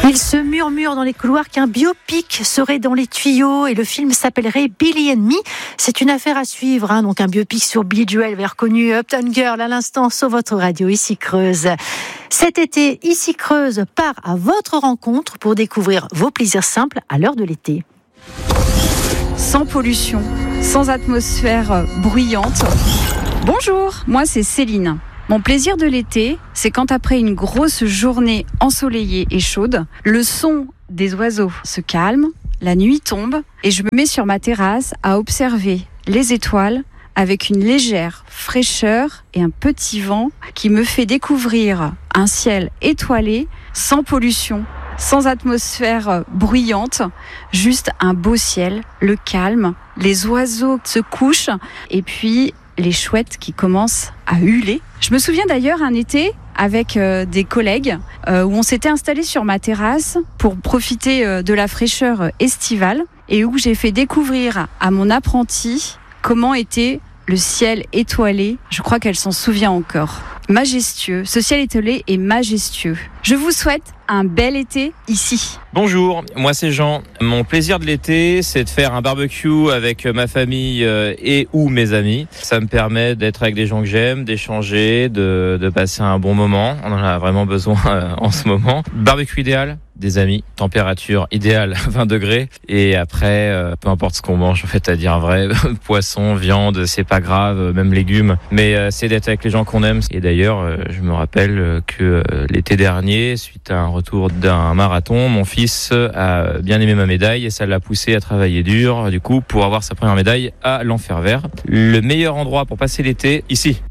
Il se murmure dans les couloirs qu'un biopic serait dans les tuyaux et le film s'appellerait Billy and Me. C'est une affaire à suivre, donc un biopic sur Billy Joel, reconnu Uptown Girl à l'instant sur votre radio ici Creuse. Cet été, ici Creuse part à votre rencontre pour découvrir vos plaisirs simples à l'heure de l'été. Sans pollution, sans atmosphère bruyante. Bonjour, moi c'est Céline. Mon plaisir de l'été, c'est quand après une grosse journée ensoleillée et chaude, le son des oiseaux se calme, la nuit tombe et je me mets sur ma terrasse à observer les étoiles avec une légère fraîcheur et un petit vent qui me fait découvrir un ciel étoilé, sans pollution, sans atmosphère bruyante, juste un beau ciel, le calme, les oiseaux se couchent et puis les chouettes qui commencent à hurler. Je me souviens d'ailleurs un été avec des collègues où on s'était installés sur ma terrasse pour profiter de la fraîcheur estivale et où j'ai fait découvrir à mon apprenti comment était le ciel étoilé. Je crois qu'elle s'en souvient encore. Majestueux, ce ciel étoilé est majestueux. Je vous souhaite un bel été ici. Bonjour, moi c'est Jean. Mon plaisir de l'été, c'est de faire un barbecue avec ma famille et ou mes amis. Ça me permet d'être avec des gens que j'aime, d'échanger, de passer un bon moment. On en a vraiment besoin en ce moment. Barbecue idéal, des amis, température idéale 20 degrés. Et après, peu importe ce qu'on mange, en fait, à dire vrai, poisson, viande, c'est pas grave, même légumes. Mais c'est d'être avec les gens qu'on aime. Et d'ailleurs, je me rappelle que l'été dernier, suite à un retour d'un marathon, mon fils a bien aimé ma médaille et ça l'a poussé à travailler dur, du coup, pour avoir sa première médaille à l'Enfer Vert. Le meilleur endroit pour passer l'été, ici,